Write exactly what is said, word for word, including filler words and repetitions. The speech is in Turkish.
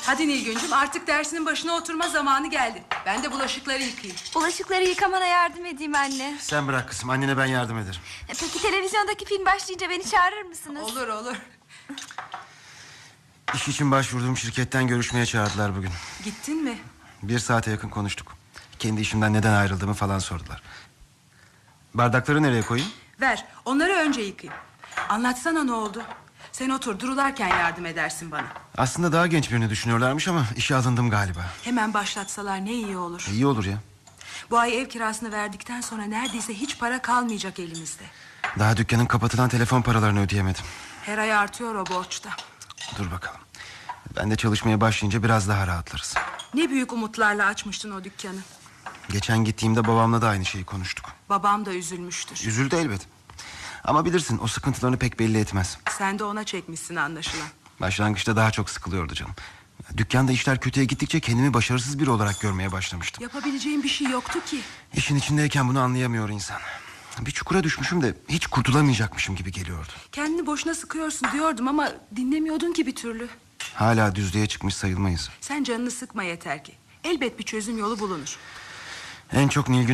Hadi Nilgüncüm, artık dersinin başına oturma zamanı geldi. Ben de bulaşıkları yıkayayım. Bulaşıkları yıkamana yardım edeyim anne. Sen bırak kızım, annene ben yardım ederim. E, Peki televizyondaki film başlayınca beni çağırır mısınız? Olur olur. İş için başvurduğum şirketten görüşmeye çağırdılar bugün. Gittin mi? Bir saate yakın konuştuk. Kendi işimden neden ayrıldığımı falan sordular. Bardakları nereye koyayım? Ver, onları önce yıkayayım. Anlatsana ne oldu? Sen otur, durularken yardım edersin bana. Aslında daha genç birini düşünüyorlarmış ama işe alındım galiba. Hemen başlatsalar ne iyi olur. İyi olur ya. Bu ay ev kirasını verdikten sonra neredeyse hiç para kalmayacak elimizde. Daha dükkanın kapatılan telefon paralarını ödeyemedim. Her ay artıyor o borçta. Dur bakalım. Ben de çalışmaya başlayınca biraz daha rahatlarız. Ne büyük umutlarla açmıştın o dükkanı. Geçen gittiğimde babamla da aynı şeyi konuştuk. Babam da üzülmüştür. Üzüldü elbet. Ama bilirsin, o sıkıntılarını pek belli etmez. Sen de ona çekmişsin anlaşılan. Başlangıçta daha çok sıkılıyordu canım. Dükkanda işler kötüye gittikçe kendimi başarısız biri olarak görmeye başlamıştım. Yapabileceğin bir şey yoktu ki. İşin içindeyken bunu anlayamıyor insan. Bir çukura düşmüşüm de hiç kurtulamayacakmışım gibi geliyordu. Kendini boşuna sıkıyorsun diyordum ama dinlemiyordun ki bir türlü. Hala düzlüğe çıkmış sayılmayız. Sen canını sıkma yeter ki. Elbet bir çözüm yolu bulunur. En çok Nilgün